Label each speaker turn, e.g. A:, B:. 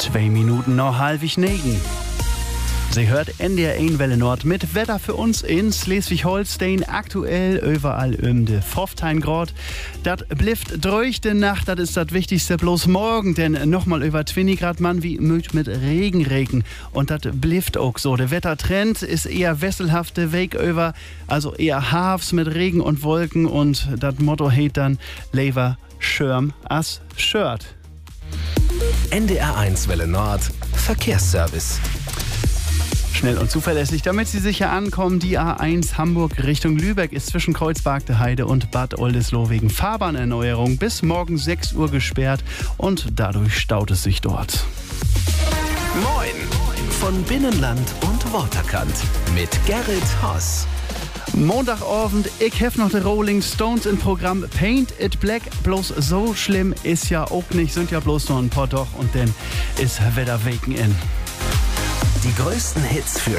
A: 2 Minuten noch 8:30. Sie hört NDR 1 Welle Nord mit Wetter für uns in Schleswig-Holstein. Aktuell überall de 15 Grad. Das blifft durch die Nacht, das ist das Wichtigste. Bloß morgen, denn nochmal über 20 Grad Mann wie mögt mit Regen. Und das blifft auch so. Der Wettertrend ist eher wesselhafte Weg über, also eher Hafs mit Regen und Wolken. Und das Motto heißt dann Lever Schirm as Shirt.
B: NDR 1 Welle Nord Verkehrsservice.
A: Schnell und zuverlässig, damit Sie sicher ankommen. Die A1 Hamburg Richtung Lübeck ist zwischen Kreuzberg Heide und Bad Oldesloe wegen Fahrbahnerneuerung bis morgen 6 Uhr gesperrt und dadurch staut es sich dort.
B: Moin von Binnenland und Waterkant mit Gerrit Haas.
A: Montagabend, ich hef noch die Rolling Stones im Programm Paint It Black. Bloß so schlimm ist ja auch nicht, sind ja bloß noch ein paar Doch und dann ist Wetter Waken in.
B: Die größten Hits für